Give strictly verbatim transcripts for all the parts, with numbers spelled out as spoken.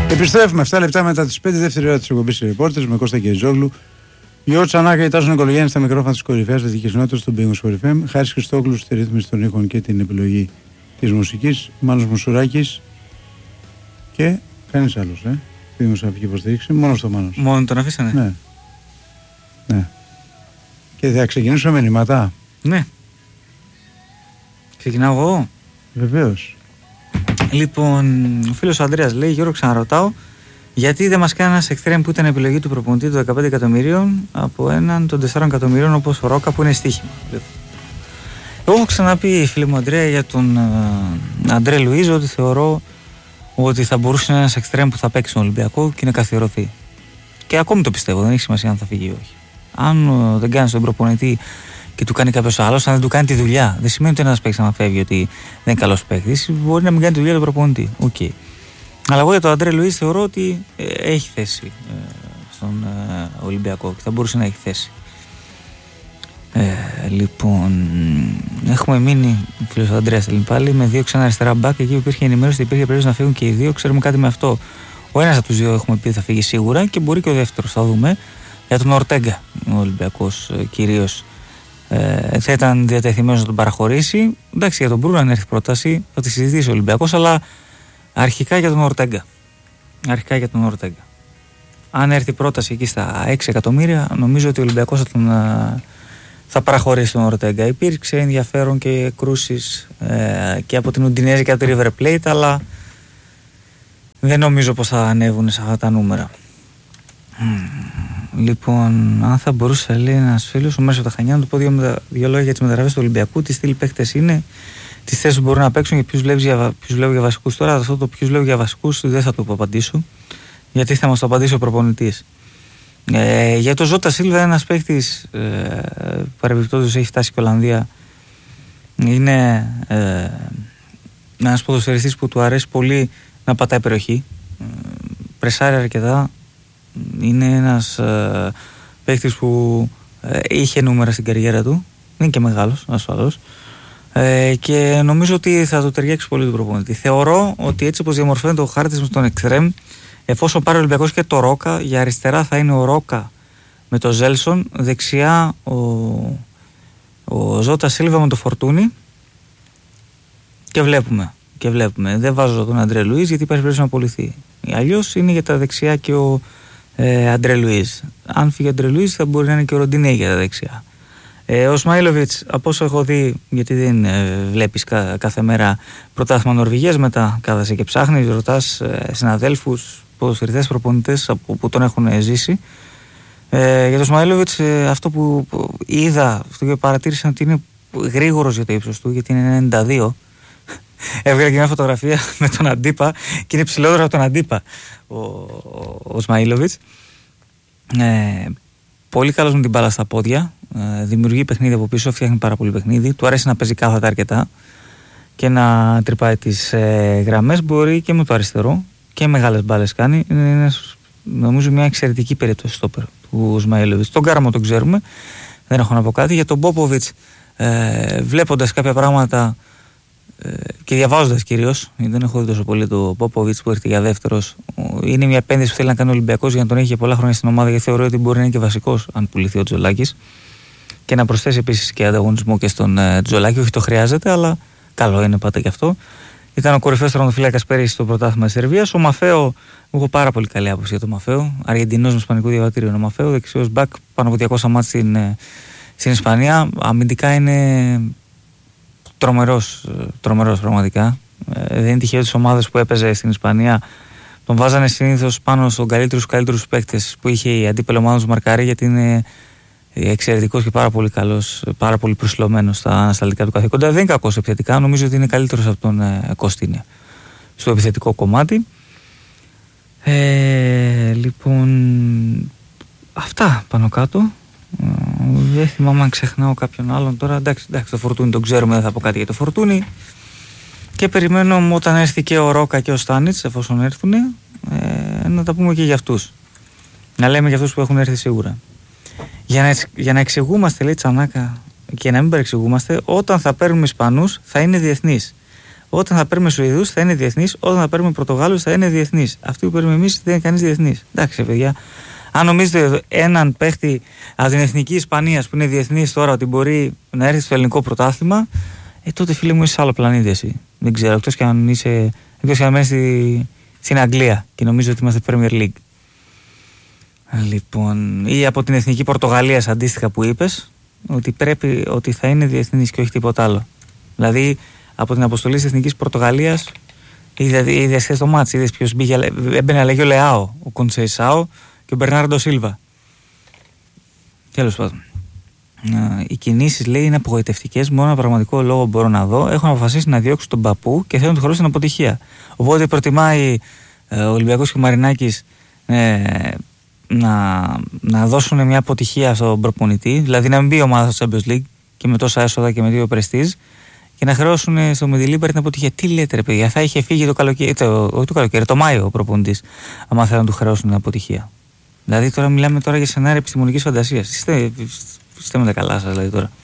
Επιστρέφουμε εφτά λεπτά μετά τις πέντε, δεύτερη ώρα της εκπομπής Reporters με Κώστα Κεζόγλου. Γιώργο Τσανάκα, η Τάσο Νικολογιάννη στα μικρόφωνα της κορυφαίας δυτικής νότας στον Big Sport εφ εμ. Χάρης Χριστόκλου στη ρύθμιση των ήχων και την επιλογή της μουσικής. Μάνος Μουσουράκης και κανείς άλλος, ε. Τη δημοσιογραφική υποστήριξη. Μόνο στο Μάνος. Μόνο τον αφήσανε. Ναι. Ναι. Και θα ξεκινήσουμε με μηνύματα. Ναι. Ξεκινάω εγώ. Βεβαίως. Λοιπόν, ο φίλος ο Ανδρέας λέει: Γιώργο, ξαναρωτάω, γιατί δεν μας κάνει ένα εξτρέμ που ήταν επιλογή του προπονητή των δεκαπέντε εκατομμυρίων από έναν των τεσσάρων εκατομμυρίων όπως ο Ρόκα που είναι στοίχημα. Εγώ έχω ξαναπεί, φίλε μου Ανδρέα, για τον uh, Αντρέ Λουίζ ότι θεωρώ ότι θα μπορούσε να είναι ένας εξτρέμ που θα παίξει στον Ολυμπιακό και να καθιερωθεί. Και ακόμη το πιστεύω, δεν έχει σημασία αν θα φύγει ή όχι. Αν uh, δεν κάνει τον προπονητή και του κάνει κάποιο άλλο, αν δεν του κάνει τη δουλειά, δεν σημαίνει ότι ένα παίκτη, αν φεύγει, ότι δεν είναι καλό παίκτη. Μπορεί να μην κάνει τη δουλειά του προπονητή. Okay. Αλλά εγώ για τον Αντρέ Λουίζ θεωρώ ότι ε, έχει θέση ε, στον ε, Ολυμπιακό και θα μπορούσε να έχει θέση. Ε, λοιπόν, έχουμε μείνει, φίλος ο Αντρέας θέλει πάλι, με δύο ξανά αριστερά μπακ. Εκεί που υπήρχε ενημέρωση ότι υπήρχε περίπτωση να φύγουν και οι δύο. Ξέρουμε κάτι με αυτό. Ο ένας από τους δύο έχουμε πει θα φύγει σίγουρα και μπορεί και ο δεύτερος. Θα δούμε. Για τον Ορτέγκα, ο Ολυμπιακός ε, κυρίως. Ε, θα ήταν διατεθειμένος να τον παραχωρήσει. Εντάξει, για τον Μπρούνο, αν έρθει πρόταση, θα τη συζητήσει ο Ολυμπιακός, αλλά αρχικά για τον Ορτέγκα. Αρχικά για τον Ορτέγκα. Αν έρθει πρόταση εκεί στα έξι εκατομμύρια, νομίζω ότι ο Ολυμπιακός θα, τον, θα παραχωρήσει τον Ορτέγκα. Υπήρξε ενδιαφέρον και κρούσεις ε, και από την Ουντινέζη και από τη River Plate, αλλά δεν νομίζω πως θα ανέβουν σε αυτά τα νούμερα. Λοιπόν, αν θα μπορούσε, λέει ένας φίλος, ο Μέσος από τα Χανιά, να του πω δύο, μετα... δύο λόγια για τις μεταγραφές του Ολυμπιακού, τι στυλ παίκτες είναι, τις θέσεις που μπορούν να παίξουν και ποιους βλέπεις για, για βασικούς. Τώρα αυτό το ποιους λέω για βασικούς δεν θα το απαντήσω, γιατί θα μας το απαντήσει ο προπονητής. Ε, για το Ζώτα Σίλβα, ένας παίκτης ε, παρεμπιπτόντως έχει φτάσει και η Ολλανδία, είναι ε, ένας ποδοσφαιριστής που του αρέσει πολύ να πατάει περιοχή, ε, πρεσάρει αρκετά. Είναι ένας ε, παίκτης που ε, είχε νούμερα στην καριέρα του. Είναι και μεγάλος, ασφαλώς. Ε, και νομίζω ότι θα το ταιριάξει πολύ τον προπονητή. Θεωρώ ότι έτσι όπως διαμορφώνεται ο χάρτης με τον εξτρέμ, εφόσον πάρει ο Ολυμπιακός και το Ρόκα, για αριστερά θα είναι ο Ρόκα με το Ζέλσον, δεξιά ο, ο Ζώτα Σίλβα με το Φορτούνι. Και βλέπουμε. Και βλέπουμε. Δεν βάζω τον Αντρέ Λουίζ γιατί υπάρχει περίπτωση να απολυθεί. Αλλιώς είναι για τα δεξιά και ο Ε, Αντρέ Λουίζ. Αν φύγει ο Αντρέ Λουίζ, θα μπορεί να είναι και ο Ροντινέ για τα δεξιά. Ε, ο Σμαήλοβιτς, από όσο έχω δει, γιατί δεν ε, βλέπεις κα, κάθε μέρα πρωτάθλημα Νορβηγίας, μετά κάθεσαι και ψάχνεις, ρωτάς ε, συναδέλφους, ποδοσφαιριστές, προπονητές από που τον έχουν ε, ζήσει. Ε, για τον Σμαήλοβιτς, ε, αυτό που, που είδα, αυτό που παρατήρησα ότι είναι γρήγορος για το ύψος του, γιατί είναι ενενήντα δύο. Έβγαλε και μια φωτογραφία με τον Αντίπα και είναι ψηλότερο από τον Αντίπα ο, ο, ο Σμαήλοβιτς. Ε, πολύ καλός με την μπάλα στα πόδια, ε, δημιουργεί παιχνίδι από πίσω, φτιάχνει πάρα πολύ παιχνίδι, του αρέσει να παίζει κάθετα αρκετά και να τρυπάει τις ε, γραμμές, μπορεί και με το αριστερό και μεγάλες μπάλες κάνει. Είναι, είναι νομίζω μια εξαιρετική περίπτωση στόπερ του Σμαήλοβιτς. Τον Κάρμο τον ξέρουμε, δεν έχω να πω κάτι. Για τον Πόποβιτς, ε, βλέποντας κάποια πράγματα και διαβάζοντας κυρίως, γιατί δεν έχω δει τόσο πολύ το Πόποβιτς που έρχεται για δεύτερος, είναι μια επένδυση που θέλει να κάνει ο Ολυμπιακός για να τον έχει για πολλά χρόνια στην ομάδα, γιατί θεωρώ ότι μπορεί να είναι και βασικός αν πουληθεί ο Τζολάκης και να προσθέσει επίσης και ανταγωνισμό και στον uh, Τζολάκη. Όχι το χρειάζεται, αλλά καλό είναι πάντα και αυτό. Ήταν ο κορυφαίος τερματοφύλακας πέρυσι στο πρωτάθλημα της Σερβίας. Ο Μαφέο, έχω πάρα πολύ καλή άποψη για τον Μαφέο. Αργεντινός με ισπανικό διαβατήριο. Ο Μαφέο, δεξιός μπακ, πάνω από διακόσια μάτς στην, στην Ισπανία. Αμυντικά είναι τρομερός, τρομερός πραγματικά. Ε, δεν είναι τυχαίο τις ομάδες που έπαιζε στην Ισπανία τον βάζανε συνήθως πάνω στον καλύτερους καλύτερους παίκτες που είχε η αντίπαλη ομάδα του Μαρκάρι, γιατί είναι εξαιρετικός και πάρα πολύ καλός, πάρα πολύ προσιλωμένος στα ανασταλτικά του καθήκοντα. Δεν είναι κακός επιθετικά, νομίζω ότι είναι καλύτερος από τον ε, Κωστίνια στο επιθετικό κομμάτι. Ε, λοιπόν, αυτά πάνω κάτω. Δεν θυμάμαι αν ξεχνάω κάποιον άλλον τώρα. Εντάξει, εντάξει, το Φορτούνι τον ξέρουμε, δεν θα πω κάτι για το Φορτούνι. Και περιμένω όταν έρθει και ο Ρόκα και ο Στάνιτς, εφόσον έρθουν, ε, να τα πούμε και για αυτούς. Να λέμε για αυτούς που έχουν έρθει σίγουρα. Για να, για να εξηγούμαστε, λέει Τσανάκα, και να μην παρεξηγούμαστε, όταν θα παίρνουμε Ισπανούς θα είναι διεθνείς. Όταν θα παίρνουμε Σουηδούς θα είναι διεθνής, όταν θα παίρνουμε Πορτογάλους θα είναι διεθνής. Αυτοί που παίρνουμε εμείς δεν είναι κανείς διεθνής. Εντάξει, παιδιά. Αν νομίζετε έναν παίχτη από την εθνική Ισπανίας που είναι διεθνής τώρα ότι μπορεί να έρθει στο ελληνικό πρωτάθλημα, ε, τότε φίλε μου είσαι σε άλλο πλανήτη εσύ. Δεν ξέρω, εκτός και αν είσαι, εκτός και αν μένεις στη, στην Αγγλία και νομίζω ότι είμαστε Premier League. Λοιπόν, ή από την εθνική Πορτογαλίας αντίστοιχα που είπες, ότι πρέπει, ότι θα είναι διεθνής και όχι τίποτα άλλο. Δηλαδή από την αποστολή της εθνικής Πορτογαλίας είδες χθες το μάτς, είδες ποιος μπήκε, έμπαινε αλλαγή ο Λεάο, ο Κονσεϊσάο και ο Μπερνάρντο Σίλβα. Τέλος πάντων. Οι κινήσεις λέει είναι απογοητευτικές. Μόνο ένα πραγματικό λόγο μπορώ να δω. Έχουν αποφασίσει να διώξουν τον παππού και θέλουν να του χρώσουν την αποτυχία. Οπότε προτιμάει ε, ο Ολυμπιακός και ο Μαρινάκης ε, να, να δώσουν μια αποτυχία στον προπονητή, δηλαδή να μην μπει η ομάδα στο Champions League και με τόσα έσοδα και με δύο πρεστίζ, και να χρεώσουν στο Μεντιλίμπερ την αποτυχία. Τι λέτε, ρε παιδιά, θα είχε φύγει το καλοκαίρι, το, όχι το καλοκαίρι, το Μάιο ο προπονητής, άμα θέλουν να του χρεώσουν την αποτυχία. Δηλαδή τώρα μιλάμε τώρα για σενάρια επιστημονικής φαντασίας. Είστε, είστε με τα καλά σας, δηλαδή τώρα.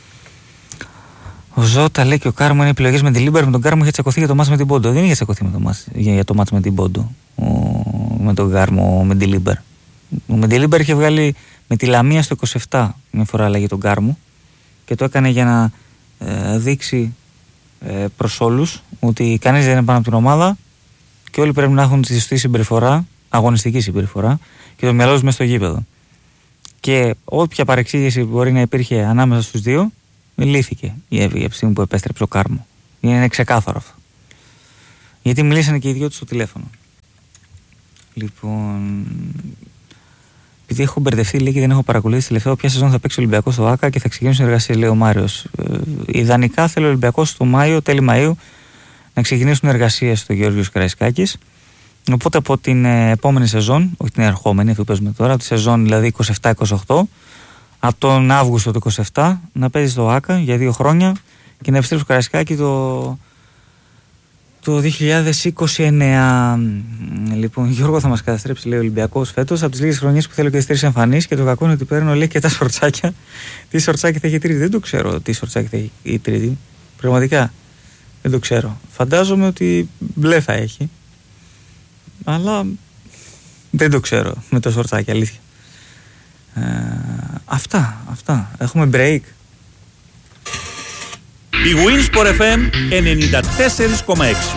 Ο Ζώτα λέει και ο Κάρμο είναι επιλογές με την Λίμπερ. Με τον Κάρμο είχε τσακωθεί για το μάτς με την Πόντο. Δεν είχε τσακωθεί με το μάτς, για, για το μάτς με την Πόντο. Ο, με τον Κάρμο με την Λίμπερ. Ο Μεντιλίμπερ είχε βγάλει με τη Λαμία στο είκοσι επτά μια φορά αλλαγή τον Κάρμο και το έκανε για να ε, δείξει ε, προς όλους ότι κανείς δεν είναι πάνω από την ομάδα και όλοι πρέπει να έχουν τη σωστή συμπεριφορά, αγωνιστική συμπεριφορά και το μυαλό τους μέσα στο γήπεδο. Και όποια παρεξήγηση μπορεί να υπήρχε ανάμεσα στους δύο, λύθηκε η επιστήμη που επέστρεψε ο Κάρμο. Είναι ξεκάθαρο αυτό. Γιατί μιλήσανε και οι δυο τους στο τηλέφωνο. Λοιπόν, επειδή έχω μπερδευτεί λίγο και δεν έχω παρακολουθήσει τελευταία ποια σεζόν θα παίξει ο Ολυμπιακός στο ΆΚΑ και θα ξεκινήσουν εργασίες, λέει ο Μάριος. Ε, ιδανικά θέλω ο Ολυμπιακός στο Μάιο, τέλη Μαΐου, να ξεκινήσουν εργασίες στο Γεώργιος Καραϊσκάκης. Οπότε από την ε, επόμενη σεζόν, όχι την ερχόμενη, αυτή που παίζουμε τώρα, από τη σεζόν δηλαδή είκοσι επτά είκοσι οκτώ, από τον Αύγουστο του είκοσι επτά να παίζει στο ΆΚΑ για δύο χρόνια και να επιστρέψει στο Καραϊσκάκη το. Το δύο χιλιάδες είκοσι εννέα. Λοιπόν, Γιώργο, θα μας καταστρέψει, λέει ο Ολυμπιακός φέτος. Από τις λίγες χρονιές που θέλω και τις τρεις εμφανίσεις και το κακό είναι ότι παίρνω, λέει, και τα σορτσάκια. Τι σορτσάκι θα έχει η Τρίτη. Δεν το ξέρω τι σορτσάκι θα έχει η Τρίτη. Πραγματικά δεν το ξέρω. Φαντάζομαι ότι μπλε θα έχει. Αλλά δεν το ξέρω με το σορτσάκι, αλήθεια. Ε, αυτά, αυτά. Έχουμε break. Η Winsport εφ εμ ενενήντα τέσσερα κόμμα έξι.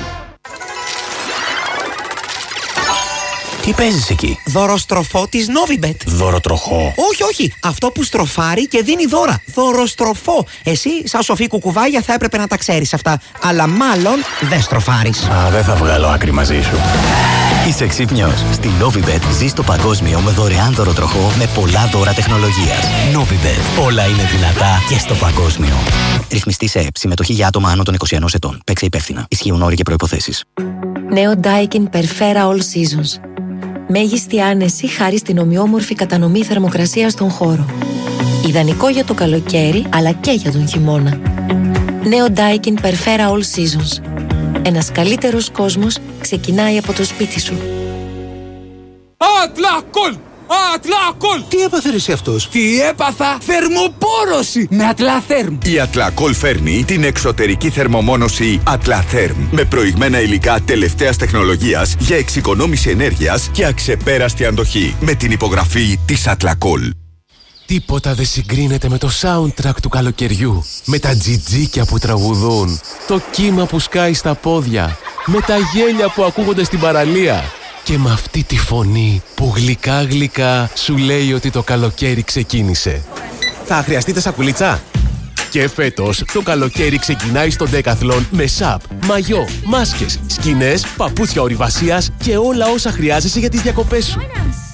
Τι παίζεις εκεί? Δωροστροφό της Novibet. Δωροτροχό? Όχι, όχι. Αυτό που στροφάρει και δίνει δώρα. Δωροστροφό. Εσύ, σαν σοφή κουκουβάγια, θα έπρεπε να τα ξέρεις αυτά. Αλλά μάλλον δεν στροφάρεις. Α, δεν θα βγάλω άκρη μαζί σου. Είσαι ξύπνιος. Στη Novibet ζεις το παγκόσμιο με δωρεάν δωροτροχό με πολλά δώρα τεχνολογίας. Novibet. Όλα είναι δυνατά και στο παγκόσμιο. Ρυθμιστή σε ΕΠ. Συμμετοχή για άτομα άνω των είκοσι ενός ετών. Παίξε υπεύθυνα. Ισχύουν όροι και προϋποθέσεις. Νέο Daikin Perfera All Seasons. Μέγιστη άνεση χάρη στην ομοιόμορφη κατανομή θερμοκρασίας στον χώρο. Ιδανικό για το καλοκαίρι, αλλά και για τον χειμώνα. Νέο Daikin Perfera All Seasons. Ένας καλύτερος κόσμος ξεκινάει από το σπίτι σου. Ατλακόλ! Ατλακόλ! Τι έπαθε ρε εσύ αυτός? Τι έπαθα? Θερμοπόρωση με Ατλαθέρμ. Η Ατλακόλ φέρνει την εξωτερική θερμομόνωση Ατλαθέρμ με προηγμένα υλικά τελευταίας τεχνολογίας για εξοικονόμηση ενέργειας και αξεπέραστη αντοχή με την υπογραφή της Ατλακόλ. Τίποτα δεν συγκρίνεται με το soundtrack του καλοκαιριού. Με τα τζιτζίκια που τραγουδούν, το κύμα που σκάει στα πόδια, με τα γέλια που ακούγονται στην παραλία και με αυτή τη φωνή που γλυκά γλυκά σου λέει ότι το καλοκαίρι ξεκίνησε. Θα χρειαστείτε σακουλίτσα? Και φέτος το καλοκαίρι ξεκινάει στο Decathlon με σαπ, μαγιό, μάσκες, σκηνές, παπούτσια ορειβασίας και όλα όσα χρειάζεσαι για τις διακοπές σου.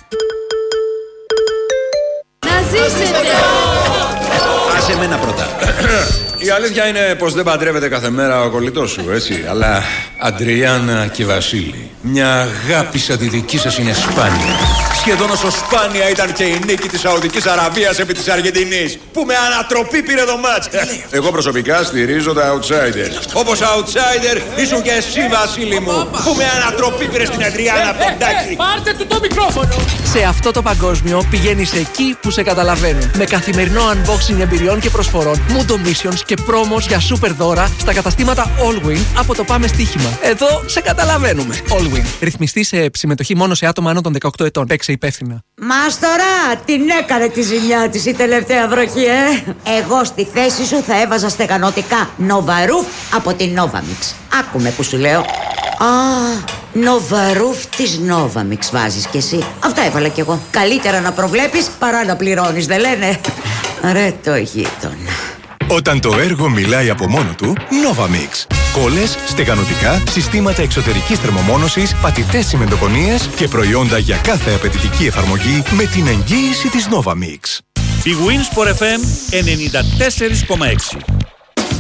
Να ζήσετε! Άσε εμένα πρώτα. Η αλήθεια είναι πως δεν παντρεύεται κάθε μέρα ο κολλητός σου, έτσι. Αλλά Αντριάννα και Βασίλη, μια αγάπη σαν τη δική σας είναι σπάνια. Σχεδόν όσο σπάνια ήταν και η νίκη της Σαουδικής Αραβίας επί της Αργεντινής, που με ανατροπή πήρε το μάτς. Εγώ προσωπικά στηρίζω τα outsiders. Όπως outsider ήσουν και εσύ, Βασίλη μου, που με ανατροπή πήρε στην Αντριάννα από τον Τάκη. Πάρτε του το μικρόφωνο! Σε αυτό το παγκόσμιο πηγαίνεις εκεί που σε καταλαβαίνουν. Με καθημερινό unboxing εμπειριών και προσφορών, Mundo Missions και πρόμος για σούπερ δώρα στα καταστήματα Allwin από το Πάμε Στοίχημα. Εδώ σε καταλαβαίνουμε. Allwin. Ρυθμιστή σε συμμετοχή μόνο σε άτομα άνω των δεκαοκτώ ετών. Παίξε υπεύθυνα. Μάστορα, την έκανε τη ζημιά της η τελευταία βροχή, ε! Εγώ στη θέση σου θα έβαζα στεγανοτικά Νοβαρούφ από την Novamix. Άκουμε που σου λέω. Α, Νοβαρούφ της Novamix βάζεις κι εσύ. Αυτά έβαλα κι εγώ. Καλύτερα να προβλέπεις παρά να πληρώνεις, δεν λένε? Ρε το γείτονα. Όταν το έργο μιλάει από μόνο του, Novamix. Κόλλες, στεγανοτικά, συστήματα εξωτερικής θερμομόνωσης, πατητές τσιμεντοκονίες και προϊόντα για κάθε απαιτητική εφαρμογή με την εγγύηση της Novamix. Η Winsport εφ εμ ενενήντα τέσσερα κόμμα έξι.